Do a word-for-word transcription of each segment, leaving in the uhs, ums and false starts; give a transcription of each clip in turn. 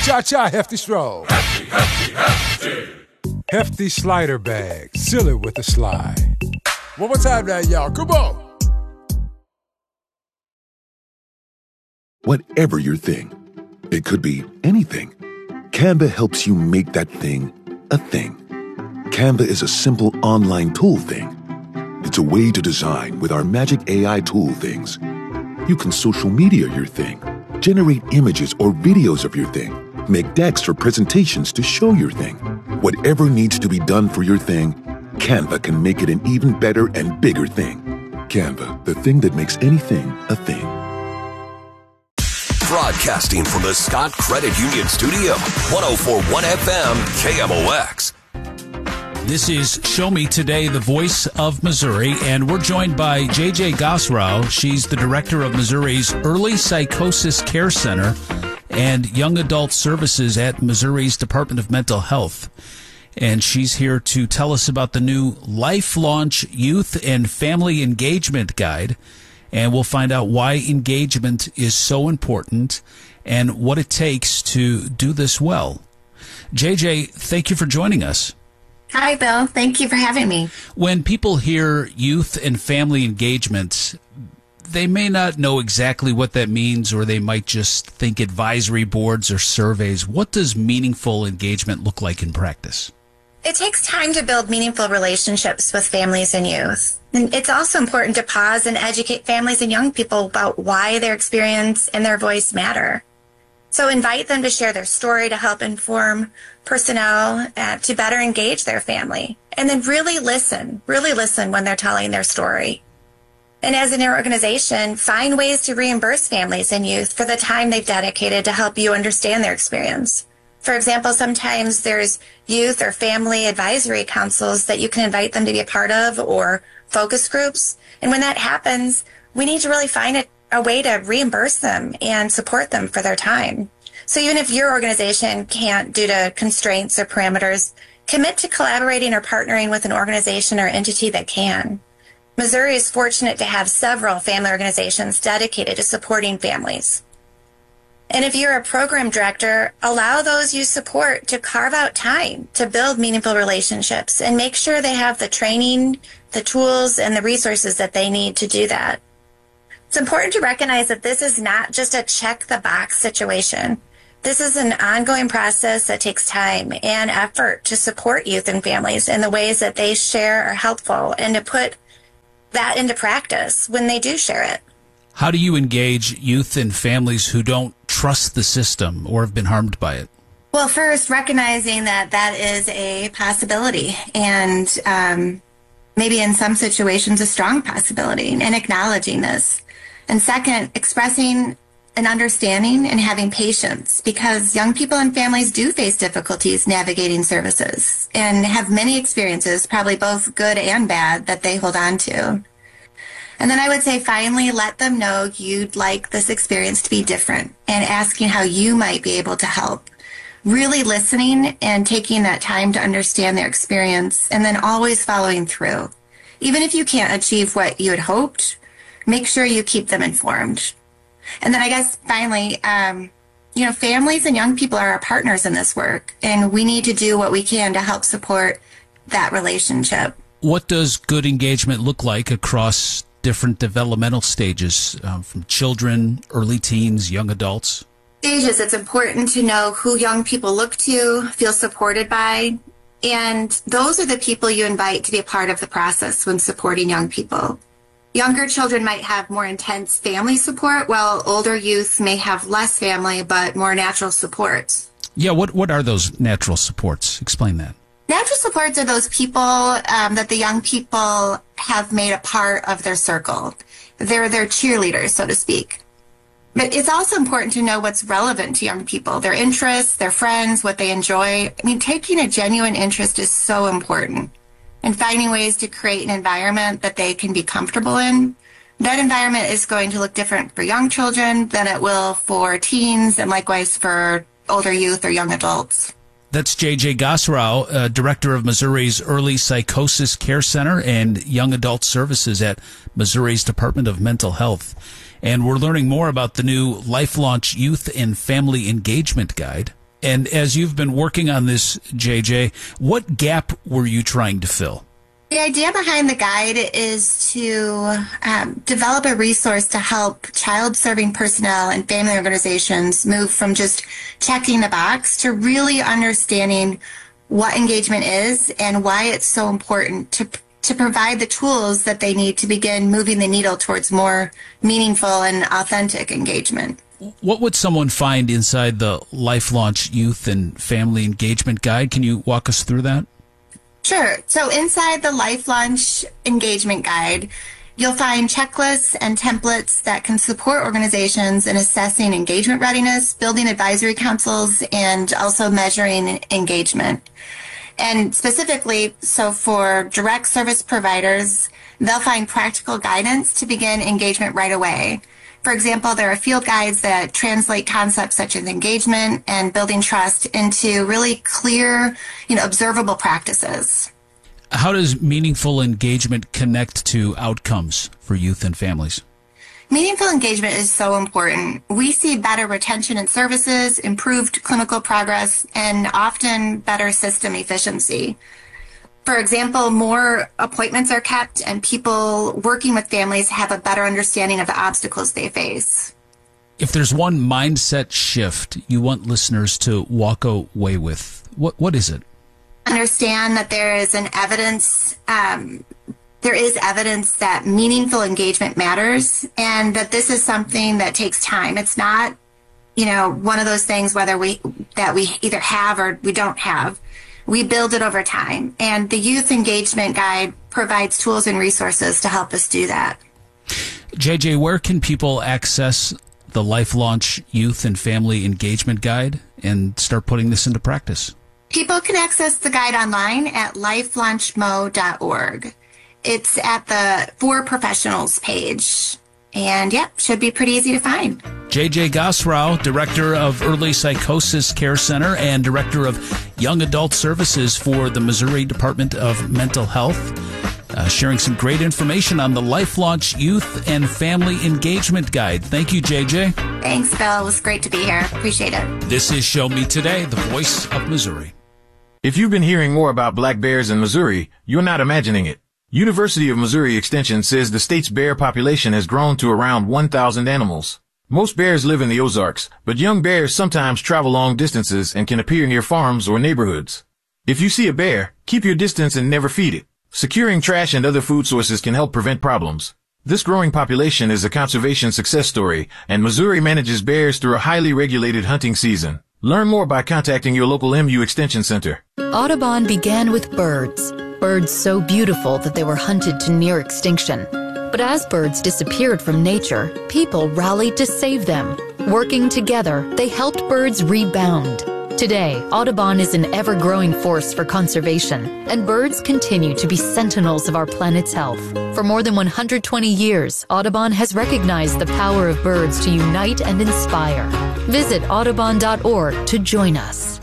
Cha-cha, Hefty Stroll. Hefty, hefty, hefty. Hefty slider bag. Seal it with a slide. One more time now, y'all. Come on. Whatever your thing, it could be anything. Canva helps you make that thing a thing. Canva is a simple online tool thing. It's a way to design with our magic A I tool things. You can social media your thing, generate images or videos of your thing, make decks or presentations to show your thing. Whatever needs to be done for your thing, Canva can make it an even better and bigger thing. Canva, the thing that makes anything a thing. Broadcasting from the Scott Credit Union Studio, one oh four point one F M, K M O X. This is Show Me Today, the voice of Missouri, and we're joined by J J Gosrow. She's the director of Missouri's Early Psychosis Care Center and Young Adult Services at Missouri's Department of Mental Health. And she's here to tell us about the new Life Launch Youth and Family Engagement Guide. And we'll find out why engagement is so important and what it takes to do this well. J J, thank you for joining us. Hi, Bill. Thank you for having me. When people hear youth and family engagement, they may not know exactly what that means, or they might just think advisory boards or surveys. What does meaningful engagement look like in practice? It takes time to build meaningful relationships with families and youth. And it's also important to pause and educate families and young people about why their experience and their voice matter. So invite them to share their story to help inform personnel uh, to better engage their family. And then really listen, really listen when they're telling their story. And as an organization, find ways to reimburse families and youth for the time they've dedicated to help you understand their experience. For example, sometimes there's youth or family advisory councils that you can invite them to be a part of, or focus groups. And when that happens, we need to really find a, a way to reimburse them and support them for their time. So even if your organization can't, due to constraints or parameters, commit to collaborating or partnering with an organization or entity that can. Missouri is fortunate to have several family organizations dedicated to supporting families. And if you're a program director, allow those you support to carve out time to build meaningful relationships and make sure they have the training, the tools, and the resources that they need to do that. It's important to recognize that this is not just a check-the-box situation. This is an ongoing process that takes time and effort to support youth and families in the ways that they share are helpful, and to put that into practice when they do share it. How do you engage youth and families who don't trust the system or have been harmed by it? Well, first, recognizing that that is a possibility, and um, maybe in some situations a strong possibility, and acknowledging this. And second, expressing an understanding and having patience, because young people and families do face difficulties navigating services and have many experiences, probably both good and bad, that they hold on to. And then I would say, finally, let them know you'd like this experience to be different, and asking how you might be able to help. Really listening and taking that time to understand their experience, and then always following through. Even if you can't achieve what you had hoped, make sure you keep them informed. And then I guess finally, um, you know, families and young people are our partners in this work, and we need to do what we can to help support that relationship. What does good engagement look like across different developmental stages, um, from children, early teens, young adults? Stages, it's important to know who young people look to, feel supported by, and those are the people you invite to be a part of the process when supporting young people. Younger children might have more intense family support, while older youth may have less family but more natural supports. Yeah, what, what are those natural supports? Explain that. Natural supports are those people um, that the young people have made a part of their circle. They're their cheerleaders, so to speak. But it's also important to know what's relevant to young people, their interests, their friends, what they enjoy. I mean, taking a genuine interest is so important, and finding ways to create an environment that they can be comfortable in. That environment is going to look different for young children than it will for teens, and likewise for older youth or young adults. That's J J Gosrow, uh, director of Missouri's Early Psychosis Care Center and Young Adult Services at Missouri's Department of Mental Health. And we're learning more about the new Life Launch Youth and Family Engagement Guide. And as you've been working on this, J J, what gap were you trying to fill? The idea behind the guide is to um, develop a resource to help child-serving personnel and family organizations move from just checking the box to really understanding what engagement is and why it's so important to to provide the tools that they need to begin moving the needle towards more meaningful and authentic engagement. What would someone find inside the Life Launch Youth and Family Engagement Guide? Can you walk us through that? Sure. So inside the Life Launch Engagement Guide, you'll find checklists and templates that can support organizations in assessing engagement readiness, building advisory councils, and also measuring engagement. And specifically, so for direct service providers, they'll find practical guidance to begin engagement right away. For example, there are field guides that translate concepts such as engagement and building trust into really clear, you know, observable practices. How does meaningful engagement connect to outcomes for youth and families? Meaningful engagement is so important. We see better retention in services, improved clinical progress, and often better system efficiency. For example, more appointments are kept and people working with families have a better understanding of the obstacles they face. If there's one mindset shift you want listeners to walk away with, what what is it? Understand that there is an evidence, um, there is evidence that meaningful engagement matters and that this is something that takes time. It's not, you know, one of those things whether we that we either have or we don't have. We build it over time, and the Youth Engagement Guide provides tools and resources to help us do that. J J, where can people access the Life Launch Youth and Family Engagement Guide and start putting this into practice? People can access the guide online at life launch mo dot org. It's at the For Professionals page. And, yep, should be pretty easy to find. J J Gosrau, Director of Early Psychosis Care Center and Director of Young Adult Services for the Missouri Department of Mental Health, uh, sharing some great information on the Life Launch Youth and Family Engagement Guide. Thank you, J J. Thanks, Bill. It was great to be here. Appreciate it. This is Show Me Today, the voice of Missouri. If you've been hearing more about black bears in Missouri, you're not imagining it. University of Missouri Extension says the state's bear population has grown to around one thousand animals. Most bears live in the Ozarks, but young bears sometimes travel long distances and can appear near farms or neighborhoods. If you see a bear, keep your distance and never feed it. Securing trash and other food sources can help prevent problems. This growing population is a conservation success story, and Missouri manages bears through a highly regulated hunting season. Learn more by contacting your local M U Extension Center. Audubon began with birds. Birds so beautiful that they were hunted to near extinction. But as birds disappeared from nature, people rallied to save them. Working together, they helped birds rebound. Today, Audubon is an ever-growing force for conservation, and birds continue to be sentinels of our planet's health. For more than one hundred twenty years, Audubon has recognized the power of birds to unite and inspire. Visit audubon dot org to join us.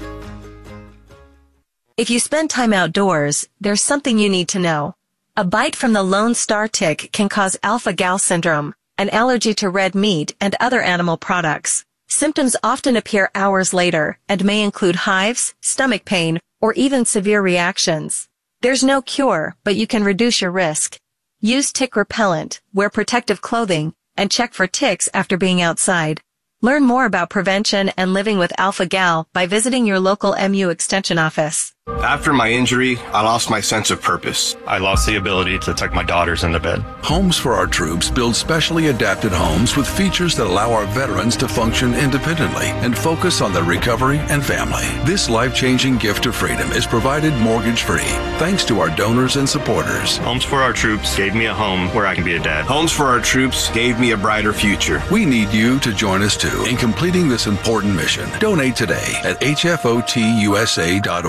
If you spend time outdoors, there's something you need to know. A bite from the Lone Star tick can cause alpha-gal syndrome, an allergy to red meat and other animal products. Symptoms often appear hours later and may include hives, stomach pain, or even severe reactions. There's no cure, but you can reduce your risk. Use tick repellent, wear protective clothing, and check for ticks after being outside. Learn more about prevention and living with alpha-gal by visiting your local M U Extension office. After my injury, I lost my sense of purpose. I lost the ability to tuck my daughters into bed. Homes for Our Troops builds specially adapted homes with features that allow our veterans to function independently and focus on their recovery and family. This life-changing gift of freedom is provided mortgage-free thanks to our donors and supporters. Homes for Our Troops gave me a home where I can be a dad. Homes for Our Troops gave me a brighter future. We need you to join us too in completing this important mission. Donate today at H F O T U S A dot org.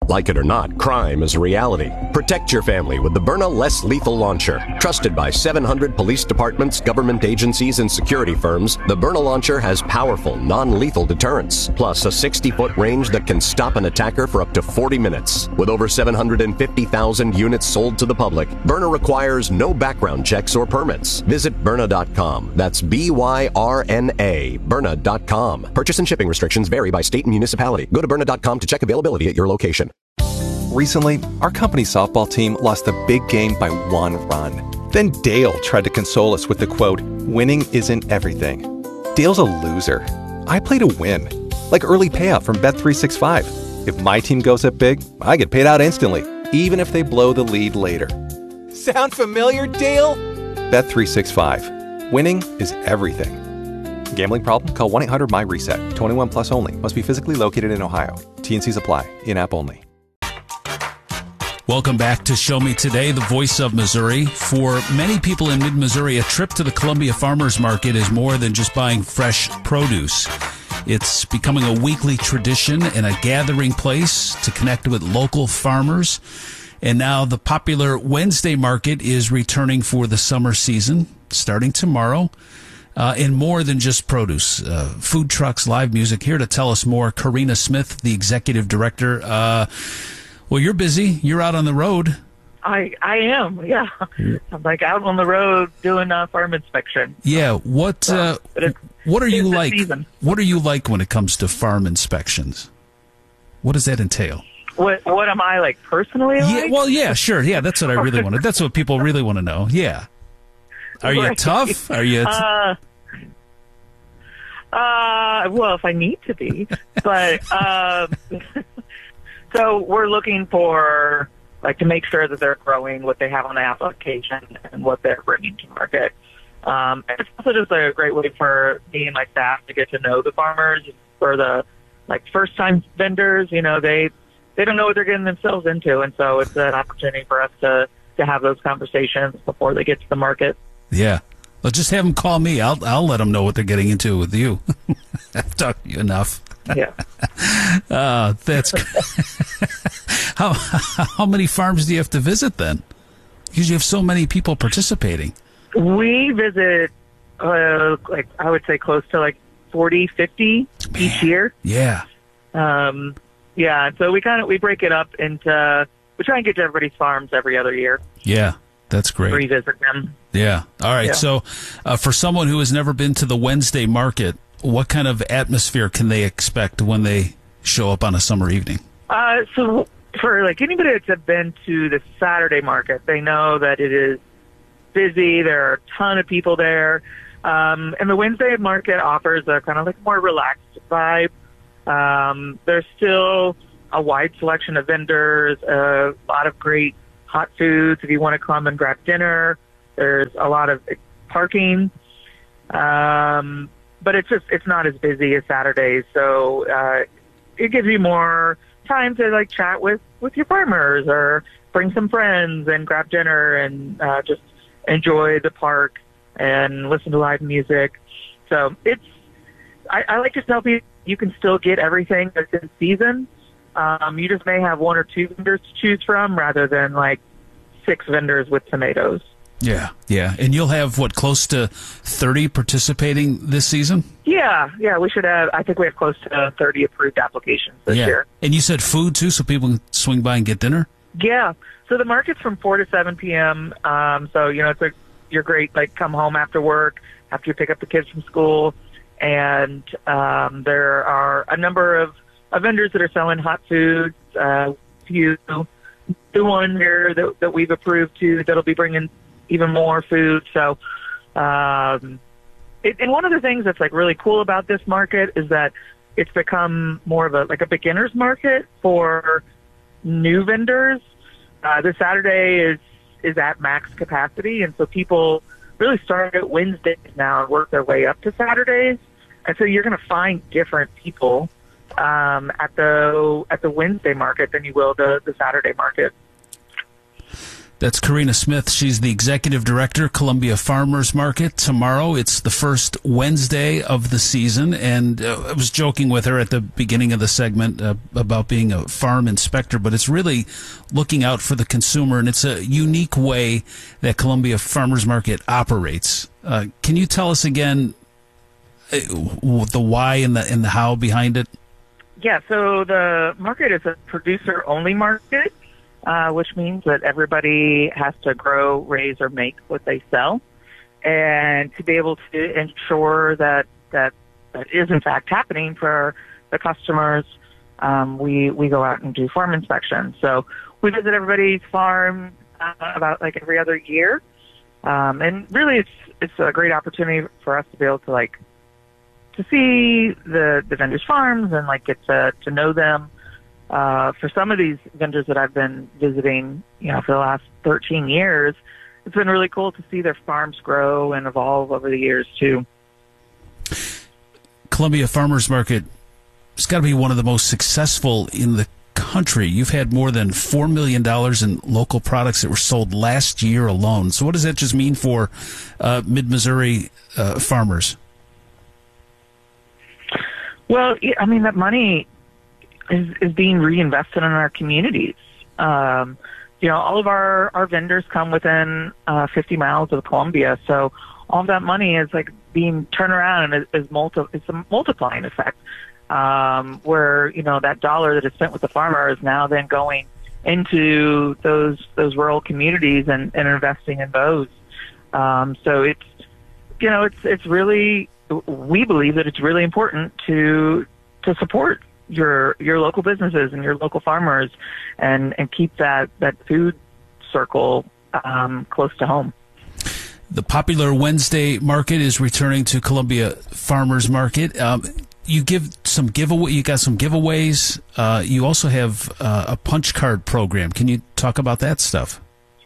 Like it or not, crime is a reality. Protect your family with the Byrna Less Lethal Launcher. Trusted by seven hundred police departments, government agencies, and security firms, the Byrna Launcher has powerful, non-lethal deterrence, plus a sixty-foot range that can stop an attacker for up to forty minutes. With over seven hundred fifty thousand units sold to the public, Byrna requires no background checks or permits. Visit Byrna dot com. That's B Y R N A, Byrna dot com. Purchase and shipping restrictions vary by state and municipality. Go to Byrna dot com to check availability at your location. Recently, our company's softball team lost a big game by one run. Then Dale tried to console us with the quote, "Winning isn't everything." Dale's a loser. I play to win. Like early payout from Bet three sixty-five. If my team goes up big, I get paid out instantly, even if they blow the lead later. Sound familiar, Dale? Bet three sixty-five. Winning is everything. Gambling problem? Call one eight hundred M Y reset. twenty-one plus only. Must be physically located in Ohio. T and Cs apply. In-app only. Welcome back to Show Me Today, the voice of Missouri. For many people in mid-Missouri, a trip to the Columbia Farmers Market is more than just buying fresh produce. It's becoming a weekly tradition and a gathering place to connect with local farmers. And now the popular Wednesday market is returning for the summer season, starting tomorrow. Uh, and more than just produce, uh, food trucks, live music. Here to tell us more, Karina Smith, the executive director. Uh, well, you're busy. You're out on the road. I I am, yeah. I'm like out on the road doing a farm inspection. Yeah. What uh, what are you like? Season. What are you like when it comes to farm inspections? What does that entail? What what am I like personally? Yeah. Like? Well, yeah, sure. Yeah, that's what I really want to. That's what people really want to know. Yeah. Are you Right. tough? Are you? T- uh, uh, well, if I need to be, but uh, so we're looking for like to make sure that they're growing what they have on the application and what they're bringing to market. Um, and it's also just a great way for me and my staff to get to know the farmers. For the like first time vendors, you know, they they don't know what they're getting themselves into, and so it's an opportunity for us to to have those conversations before they get to the market. Yeah. Well, just have them call me. I'll I'll let them know what they're getting into with you. I've talked to you enough. Yeah. uh, that's how how many farms do you have to visit then? Because you have so many people participating. We visit, uh, like I would say, close to like forty, fifty Man. Each year. Yeah. Um. Yeah. So we kind of we break it up into. We try and get to everybody's farms every other year. Yeah. That's great. Revisit them. Yeah. All right. Yeah. So, uh, for someone who has never been to the Wednesday market, what kind of atmosphere can they expect when they show up on a summer evening? Uh, so, for like anybody that's been to the Saturday market, they know that it is busy. There are a ton of people there, um, and the Wednesday market offers a kind of like more relaxed vibe. Um, there's still a wide selection of vendors, a lot of great hot foods if you want to come and grab dinner. There's a lot of parking, um, but it's just it's not as busy as Saturdays. So uh, it gives you more time to like chat with, with your farmers or bring some friends and grab dinner and uh, just enjoy the park and listen to live music. So it's I, I like to tell people you can still get everything that's in season. Um, you just may have one or two vendors to choose from rather than like six vendors with tomatoes. Yeah, yeah. And you'll have, what, close to thirty participating this season? Yeah, yeah. We should have, I think we have close to thirty approved applications this yeah. year. And you said food, too, so people can swing by and get dinner? Yeah. So the market's from four to seven p.m. Um, so, you know, it's a, you're great, like, come home after work, after you pick up the kids from school. And um, there are a number of Uh, vendors that are selling hot foods, uh, few, the one here that, that we've approved to that'll be bringing even more food. So, um, it, and one of the things that's like really cool about this market is that it's become more of a like a beginner's market for new vendors. Uh, this Saturday is is at max capacity, and so people really start at Wednesdays now and work their way up to Saturdays. And so you're going to find different people um, at the at the Wednesday market than you will the, the Saturday market. That's Karina Smith. She's the executive director, Columbia Farmers Market. Tomorrow, it's the first Wednesday of the season, and uh, I was joking with her at the beginning of the segment uh, about being a farm inspector, but it's really looking out for the consumer, and it's a unique way that Columbia Farmers Market operates. Uh, can you tell us again uh, the why and the and the how behind it? Yeah, so the market is a producer-only market. Uh, which means that everybody has to grow, raise, or make what they sell. And to be able to ensure that that, that is, in fact, happening for the customers, um, we, we go out and do farm inspections. So we visit everybody's farm uh, about like every other year. Um, and really, it's it's a great opportunity for us to be able to, like, to see the, the vendors' farms and, like, get to, to know them. Uh, for some of these vendors that I've been visiting, you know, for the last thirteen years, it's been really cool to see their farms grow and evolve over the years, too. Columbia Farmers Market has got to be one of the most successful in the country. You've had more than four million dollars in local products that were sold last year alone. So what does that just mean for uh, mid-Missouri uh, farmers? Well, I mean, that money is, is being reinvested in our communities. Um, you know, all of our, our vendors come within uh, fifty miles of Columbia, so all of that money is like being turned around and is, is multi, it's a multiplying effect. Um, where, you know, that dollar that is spent with the farmer is now then going into those those rural communities and, and investing in those. Um, so it's, you know, it's it's really, we believe that it's really important to to support your your local businesses and your local farmers and, and keep that, that food circle um, close to home. The popular Wednesday market is returning to Columbia Farmers Market. Um, you give some giveaway. You got some giveaways. Uh, you also have uh, a punch card program. Can you talk about that stuff?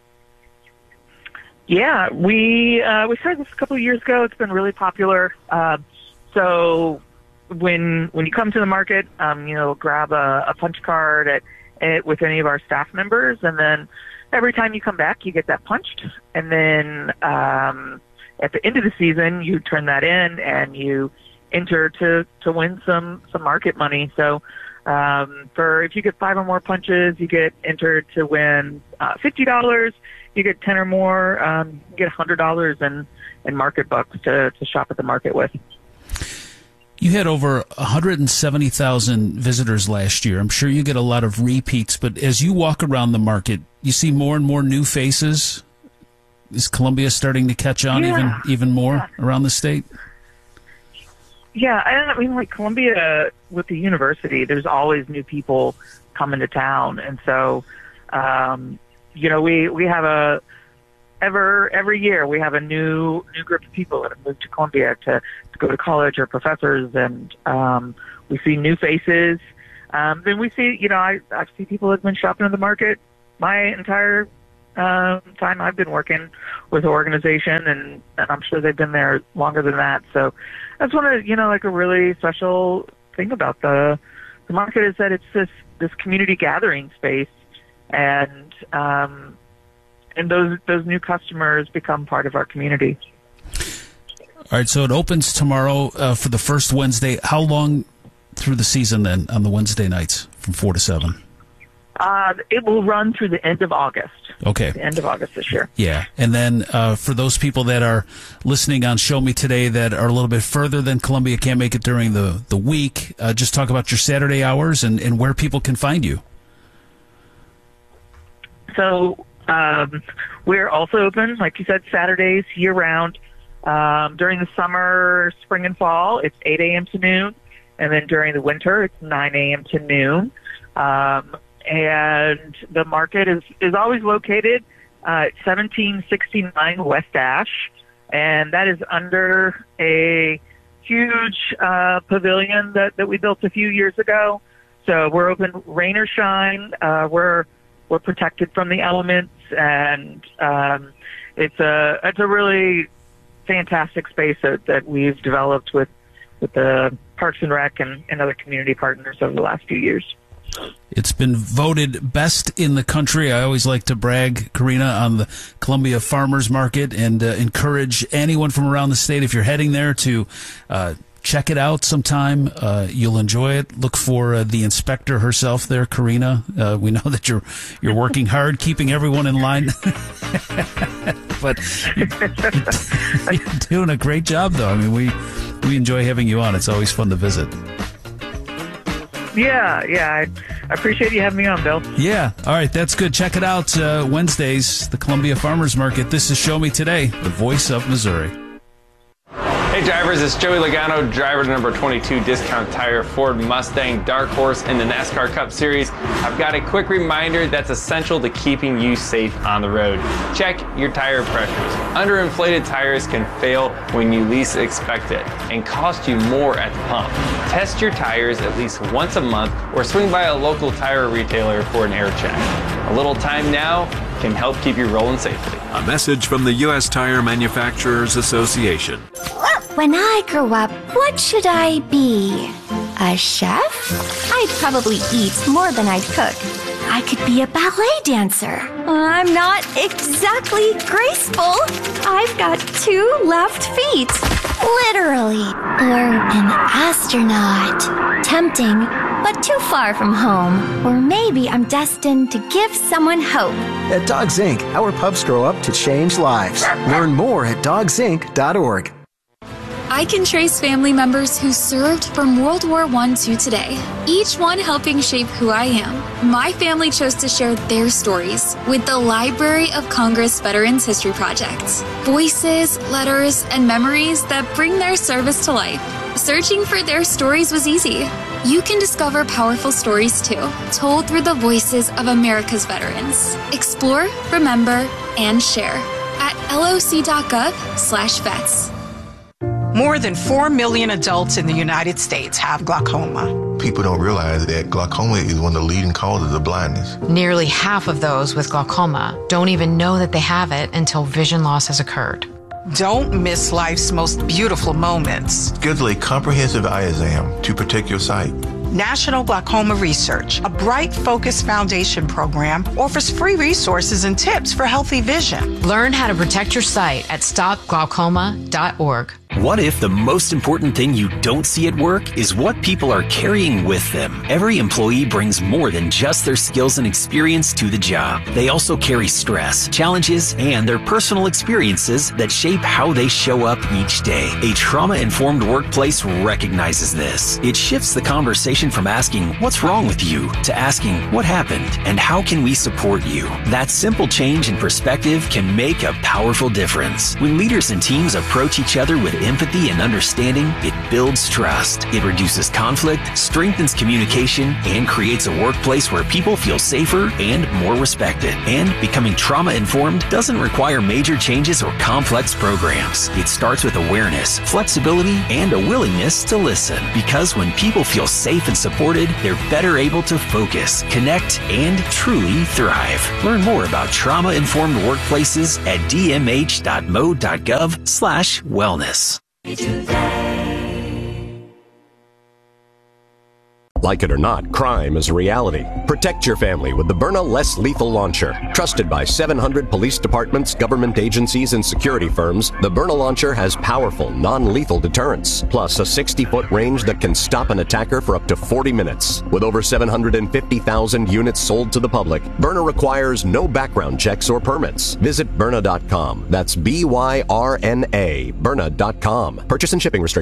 Yeah, we uh, we started this a couple of years ago. It's been really popular. Uh, so when when you come to the market, um, you know, grab a, a punch card at, at with any of our staff members, and then every time you come back, you get that punched, and then um, at the end of the season, you turn that in and you enter to, to win some, some market money. So um, for if you get five or more punches, you get entered to win uh, fifty dollars. You get ten or more, um, you get one hundred dollars in, in market bucks to, to shop at the market with. You had over one hundred seventy thousand visitors last year. I'm sure you get a lot of repeats, but as you walk around the market, you see more and more new faces. Is Columbia starting to catch on yeah. even even more yeah. around the state? Yeah, I mean, like Columbia with the university, there's always new people coming to town, and so um, you know, we we have a ever every year we have a new new group of people that have moved to Columbia to, to go to college or professors, and um, we see new faces. Um, then we see, you know, I I see people that have been shopping in the market my entire um, time I've been working with the organization, and, and I'm sure they've been there longer than that. So that's one of, you know, like a really special thing about the the market is that it's this this community gathering space, and um, and those those new customers become part of our community. All right, so it opens tomorrow uh, for the first Wednesday. How long through the season then on the Wednesday nights from four to seven? Uh, it will run through the end of August. Okay. The end of August this year. Yeah. And then uh, for those people that are listening on Show Me Today that are a little bit further than Columbia, can't make it during the, the week, uh, just talk about your Saturday hours and, and where people can find you. So um, we're also open, like you said, Saturdays year-round. Um, during the summer, spring, and fall, it's eight a.m. to noon. And then during the winter, it's nine a.m. to noon. Um, and the market is, is always located uh, at seventeen sixty-nine West Ash. And that is under a huge uh, pavilion that, that we built a few years ago. So we're open rain or shine. Uh, we're we're protected from the elements, and um, it's a it's a really fantastic space that, that we've developed with with the Parks and Rec and, and other community partners over the last few years. It's been voted best in the country. I always like to brag, Karina, on the Columbia Farmers Market and uh, encourage anyone from around the state, if you're heading there, to uh, check it out sometime. Uh, you'll enjoy it. Look for uh, the inspector herself there, Karina. Uh, we know that you're you're working hard, keeping everyone in line. But you're, you're doing a great job, though. I mean, we we enjoy having you on. It's always fun to visit. Yeah, yeah. I, I appreciate you having me on, Bill. Yeah. All right. That's good. Check it out uh, Wednesdays, the Columbia Farmers Market. This is Show Me Today, the voice of Missouri. Hey drivers, it's Joey Logano, driver number twenty-two Discount Tire Ford Mustang Dark Horse in the NASCAR Cup Series. I've got a quick reminder that's essential to keeping you safe on the road. Check your tire pressures. Underinflated tires can fail when you least expect it and cost you more at the pump. Test your tires at least once a month or swing by a local tire retailer for an air check. A little time now can help keep you rolling safely. A message from the U S Tire Manufacturers Association. When I grow up, what should I be? A chef? I'd probably eat more than I'd cook. I could be a ballet dancer. I'm not exactly graceful. I've got two left feet. Literally. Or an astronaut. Tempting, but too far from home. Or maybe I'm destined to give someone hope. At Dogs Incorporated, our pups grow up to change lives. Learn more at dogs inc dot org. I can trace family members who served from World War One to today, each one helping shape who I am. My family chose to share their stories with the Library of Congress Veterans History Project. Voices, letters, and memories that bring their service to life. Searching for their stories was easy. You can discover powerful stories too, told through the voices of America's veterans. Explore, remember, and share at loc.gov slash vets. More than four million adults in the United States have glaucoma. People don't realize that glaucoma is one of the leading causes of blindness. Nearly half of those with glaucoma don't even know that they have it until vision loss has occurred. Don't miss life's most beautiful moments. Schedule a comprehensive eye exam to protect your sight. National Glaucoma Research, a Bright Focus Foundation program, offers free resources and tips for healthy vision. Learn how to protect your sight at stop glaucoma dot org. What if the most important thing you don't see at work is what people are carrying with them? Every employee brings more than just their skills and experience to the job. They also carry stress, challenges, and their personal experiences that shape how they show up each day. A trauma-informed workplace recognizes this. It shifts the conversation from asking, "What's wrong with you?" to asking, "What happened and how can we support you?" That simple change in perspective can make a powerful difference. When leaders and teams approach each other with empathy and understanding, it builds trust. It reduces conflict, strengthens communication, and creates a workplace where people feel safer and more respected. And becoming trauma-informed doesn't require major changes or complex programs. It starts with awareness, flexibility, and a willingness to listen. Because when people feel safe and supported, they're better able to focus, connect, and truly thrive. Learn more about trauma-informed workplaces at d m h dot m o dot gov slash wellness. Like it or not, crime is a reality. Protect your family with the Byrna Less Lethal Launcher. Trusted by seven hundred police departments, government agencies, and security firms, the Byrna Launcher has powerful, non-lethal deterrence, plus a sixty-foot range that can stop an attacker for up to forty minutes. With over seven hundred fifty thousand units sold to the public, Byrna requires no background checks or permits. Visit Byrna dot com. That's B Y R N A, Byrna dot com. Purchase and shipping restrictions